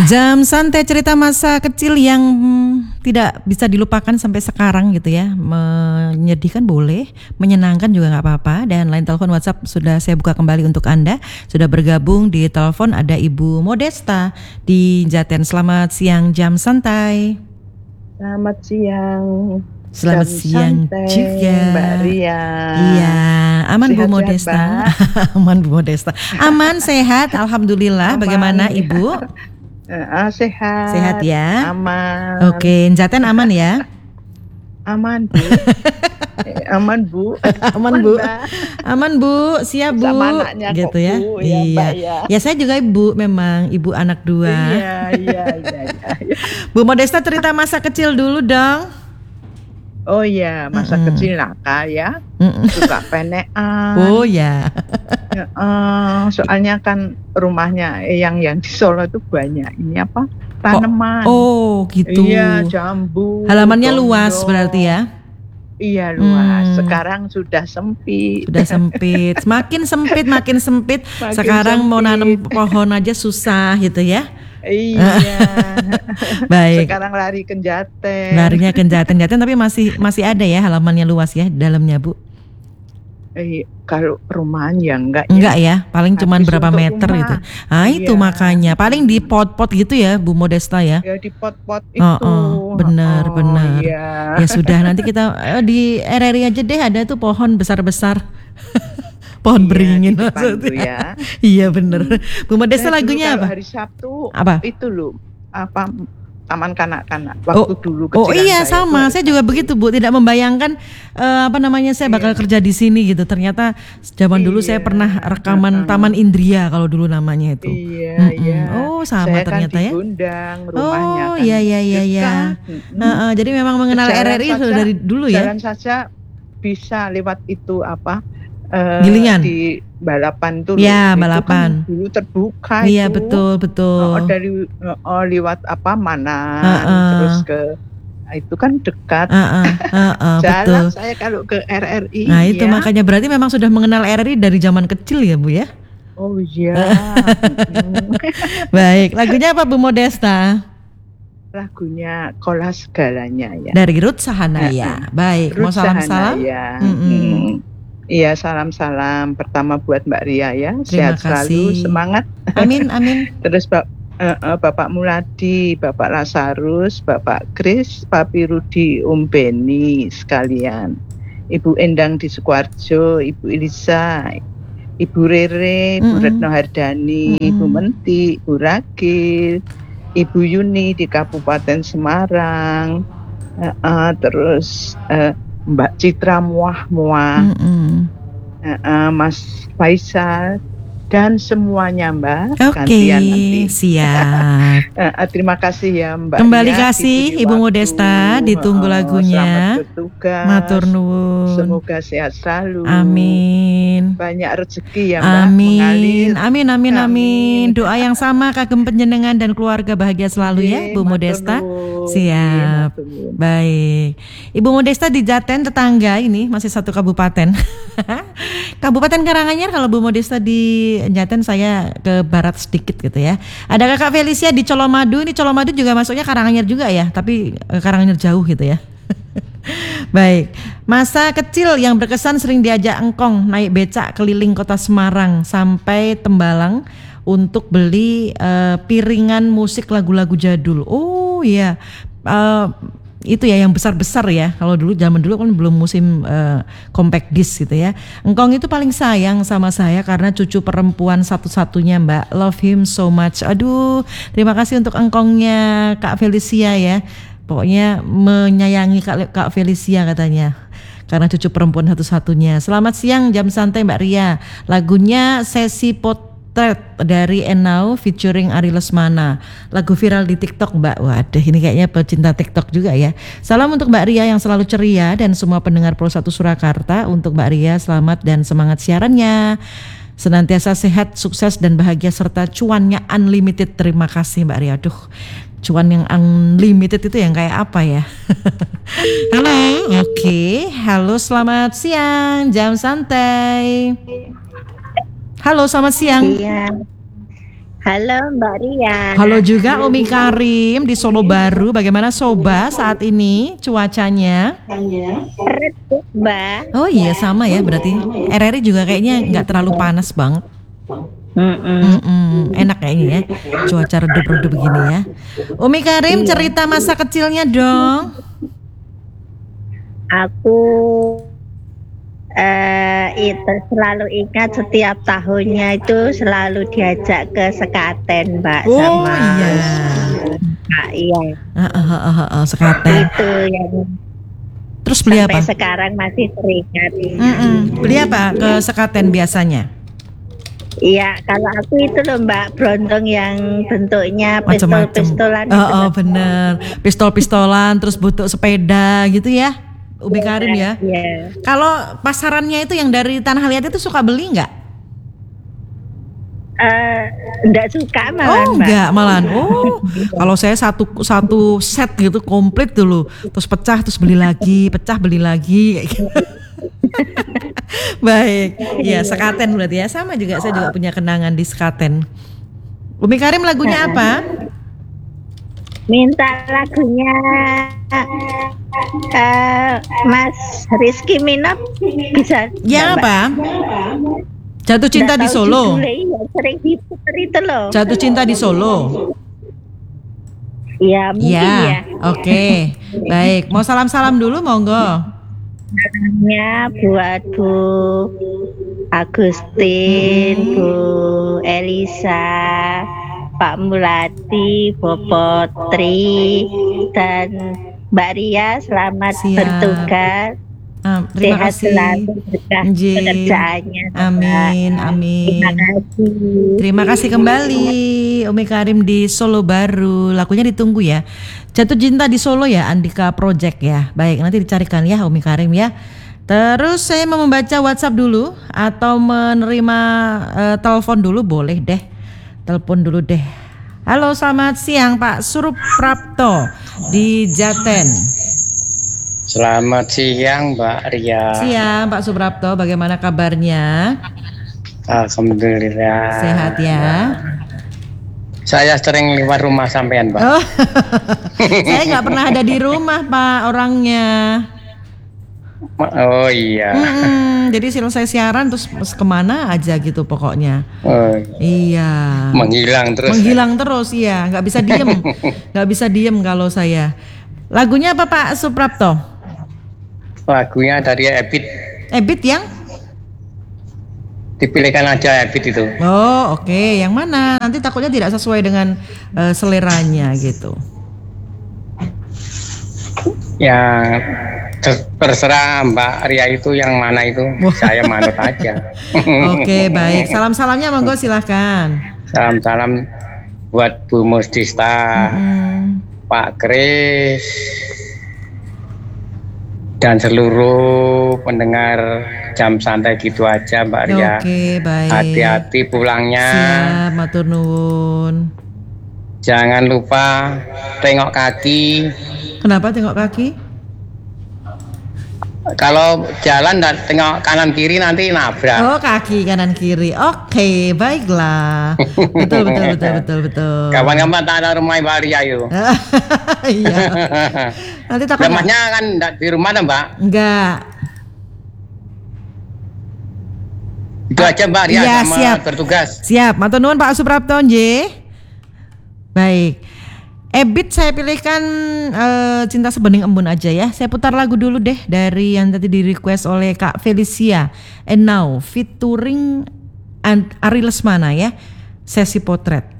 Jam santai cerita masa kecil yang tidak bisa dilupakan sampai sekarang gitu ya. Menyedihkan boleh, menyenangkan juga nggak apa-apa. Dan line telepon WhatsApp sudah saya buka kembali untuk Anda. Sudah bergabung di telepon ada Ibu Modesta di Jaten. Selamat siang Jam Santai. Selamat siang. Selamat siang juga Mbak Ria. Iya, aman Bu Sehat-sehat, Modesta. Mbak? Aman Bu Modesta. Aman, sehat, alhamdulillah. Aman. Bagaimana Ibu? Sehat. Sehat ya. Aman. Oke, Jaten aman ya? Aman Bu. Aman Bu. Aman Bu. Mbak. Aman Bu, siap Bu. Sama anaknya gitu kok, ya. Bu, ya, Iya. Mbak, ya. Ya saya juga ibu, memang ibu anak 2. Iya. Bu Modesta cerita masa kecil dulu dong. Oh iya, masa kecil nakal ya. Suka penekan. Oh ya. Soalnya kan rumahnya yang di Solo itu banyak ini apa? Tanaman. Oh gitu. Iya, jambu. Halamannya tondok. luas berarti ya. Iya luas. Sekarang sudah sempit. Sudah sempit. Makin sempit. Makin Sekarang sempit. mau nanam pohon aja susah gitu ya. Iya. Baik. Sekarang lari ke Jaten. Larinya ke Jaten tapi masih ada ya halamannya luas ya dalamnya Bu. Kalau perumahan ya enggak ya, paling cuman berapa meter rumah. gitu. Nah itu makanya paling di pot-pot gitu ya Bu Modesta ya. Ya di pot-pot itu. Benar. Iya. Ya sudah nanti kita di RRI aja deh ada tuh pohon besar-besar. Pohon beringin maksudnya. Iya bener. Bu Modesta lagunya apa? Hari Sabtu. Apa? Itu loh. Apa? Taman kanak-kanak waktu dulu kecilan. Oh iya sama, saya juga begitu Bu, tidak membayangkan saya bakal kerja di sini gitu. Ternyata zaman dulu saya pernah rekaman Taman Indria kalau dulu namanya itu. Iya. Oh sama saya ternyata kan ya. Digundang rumahnya. Oh iya. Jadi memang mengenal RRI sudah dari dulu ya. Jalan saja bisa lewat itu apa? Gilingan. Di balapan tuh. Ya, itu balapan. Kan dulu terbuka iya, itu. Iya betul. Dari lewat apa mana terus ke itu kan dekat. Jalan betul. saya kalau ke RRI. Nah itu makanya berarti memang sudah mengenal RRI dari zaman kecil ya Bu ya. Oh iya. Baik, lagunya apa Bu Modesta? Lagunya Kolas Segalanya ya. Dari Ruth Sahanaya. Baik, mau salam-salam? Iya, salam-salam pertama buat Mbak Ria ya. Terima Sehat kasih. selalu, semangat. Amin. Terus Bapak Muladi, Bapak Lasarus, Bapak Kris, Papi Rudi, Beni sekalian. Ibu Endang di Sukoharjo, Ibu Elisa, Ibu Rere, Ibu Retno Hardani, Ibu Menti, Ibu Ragil, Ibu Yuni di Kabupaten Semarang, terus Mbak Citra Muah, Mas Faisal dan semuanya Mbak. Oke, siap. Terima kasih ya Mbak. Kembali kasih Ibu Modesta, ditunggu lagunya. Selamat bertugas. Matur nuwun. Semoga sehat selalu. Amin. Banyak rezeki ya Mbak. Amin. Doa yang sama kagem panjenengan dan keluarga bahagia selalu ya Bu Modesta. Siap. Baik. Ibu Modesta di Jaten tetangga ini masih satu kabupaten. Kabupaten Karanganyar, kalau Bu Modesta di Jaten saya ke barat sedikit gitu ya. Ada Kakak Felicia di Colomadu. Ini Colomadu juga masuknya Karanganyar juga ya, tapi Karanganyar jauh gitu ya. Baik. Masa kecil yang berkesan sering diajak engkong naik becak keliling kota Semarang sampai Tembalang untuk beli piringan musik lagu-lagu jadul. Oh iya. Itu ya yang besar-besar ya. Kalau zaman dulu kan belum musim compact disc gitu ya. Engkong itu paling sayang sama saya karena cucu perempuan satu-satunya Mbak. Love him so much. Aduh, terima kasih untuk engkongnya Kak Felicia ya. Pokoknya menyayangi Kak Felicia katanya. Karena cucu perempuan satu-satunya. Selamat siang Jam Santai Mbak Ria. Lagunya Sesi Potret dari Enau featuring Ari Lesmana. Lagu viral di TikTok Mbak. Waduh, ini kayaknya pecinta TikTok juga ya. Salam untuk Mbak Ria yang selalu ceria dan semua pendengar Pro 1 Surakarta. Untuk Mbak Ria selamat dan semangat siarannya. Senantiasa sehat, sukses dan bahagia serta cuannya unlimited. Terima kasih Mbak Ria. Aduh, cuan yang unlimited itu yang kayak apa ya? Halo, oke. Halo, selamat siang, Jam Santai. Halo, selamat siang. Iya. Halo Mbak Ria. Halo juga Umi Karim di Solo Baru. Bagaimana Soba saat ini cuacanya? Redup, Mbak. Oh iya sama ya berarti. RRI juga kayaknya nggak terlalu panas banget. Enak kayaknya ya. Cuaca redup-redup begini ya. Umi Karim cerita masa kecilnya dong. Aku itu selalu ingat setiap tahunnya itu selalu diajak ke Sekaten, Mbak, Oh sama iya. Iya. Sekaten. Itu yang Terus beli sampai apa? sekarang masih teringat. Beli apa ke Sekaten biasanya? Iya, kalau aku itu loh Mbak, brondong yang bentuknya Macam-macam. pistol-pistolan. Oh bener. Pistol-pistolan terus butuh sepeda gitu ya. Umi Karim ya. Iya. Kalau pasarannya itu yang dari Tanah Liat itu suka beli nggak? Enggak suka malah, Oh Mbak. enggak malahan. Oh kalau saya satu set gitu komplit dulu. Terus pecah terus beli lagi, pecah beli lagi kayak gitu. Baik. Ya Sekaten berarti ya. Sama juga saya juga punya kenangan di Sekaten. Umi Karim lagunya apa? Minta lagunya Mas Rizky Minap bisa. Yang apa? Jatuh Cinta di Nggak tahu Solo. judulnya, iya, sering diputer itu loh. Jatuh Cinta di Solo. Iya mungkin ya. Oke. Baik. Mau salam-salam dulu monggo. Namanya buat Bu Agustin, Bu Elisa, Pak Mulati, Bu Tri, dan Mbak Ria. Selamat Siap. bertugas. Terima Sehat kasih. selalu berkah Nggih. pekerjaannya. Amin, amin. Terima kasih. Terima kasih kembali Umi Karim di Solo Baru. Lagunya ditunggu ya. Jatuh Cinta di Solo ya, Andika Project ya. Baik, nanti dicarikan ya Umi Karim ya. Terus saya mau membaca WhatsApp dulu atau menerima telepon dulu boleh deh. Telepon dulu deh. Halo, selamat siang Pak Suruprapto di Jaten. Selamat siang Mbak Ria. Siang Pak Suprapto, bagaimana kabarnya? Alhamdulillah. Sehat ya? Saya sering lewat rumah sampean Mbak. Oh, saya nggak pernah ada di rumah Pak orangnya. Oh iya. Jadi selesai siaran terus kemana aja gitu pokoknya. Oh, Iya. menghilang terus. Menghilang terus ya, nggak bisa diem, nggak bisa diem kalau saya. Lagunya apa Pak Suprapto? Lagunya dari Ebit. Ebit yang? Dipilihkan aja Ebit itu. Oh oke. Yang mana? Nanti takutnya tidak sesuai dengan seleranya gitu. Yang terserah Mbak Ria itu yang mana itu. Saya manut aja. Oke baik. Salam-salamnya monggo silahkan. Salam-salam buat Bu Musdista, Pak Kris, dan seluruh pendengar Jam Santai gitu aja Mbak Ria. Oke baik. Hati-hati pulangnya. Siap, matur nuwun. Jangan lupa tengok kaki. Kenapa tengok kaki? Kalau jalan dan tengok kanan kiri nanti nabrak. Oh kaki kanan kiri. Oke baiklah. Betul. Kapan-kapan tak ada rumah Mbak Ria itu. Iya. Nanti takut. Rumahnya kan enggak di rumah kan Mbak? Enggak. Itu aja Mbak Ria Iya, sama siap. bertugas. Siap. Matur nuwun Pak Suprapto nggih. Baik. Ebit saya pilihkan Cinta Sebening Embun aja ya. Saya putar lagu dulu deh dari yang tadi di request oleh Kak Felicia. And Now featuring Ari Lesmana ya. Sesi Potret.